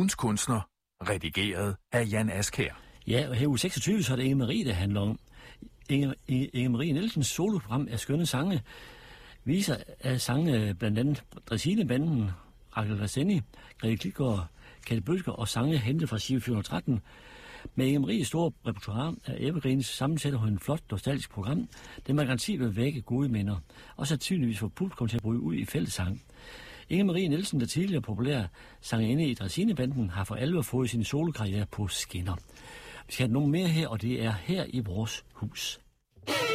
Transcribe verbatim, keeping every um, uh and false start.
ugens kunstner, redigeret af Jan Askær. Ja, og her uge seksogtyve, så er det Inge Marie, det handler om. Inge, Inge Marie Nielsens soloprogram af skønne sange viser af sange blandt andet Dræsinebanden, Rakel Rasseni, Grete Klitgaard, Katte Bøtger og sange hentet fra Sive fire hundrede og tretten. Med Inge Maries store repertoire af Evergreens sammensætter hun en flot, nostalgisk program, det med garanti vil vække gode minder, og sandsynligvis få publikum til at bryde ud i fællessang. Inge Marie Nielsen, der tidligere populær sangerinde i Dræsinebanden, har for alvor fået sin solokarriere på skinner. Vi skal have nogle mere her, og det er her i vores hus.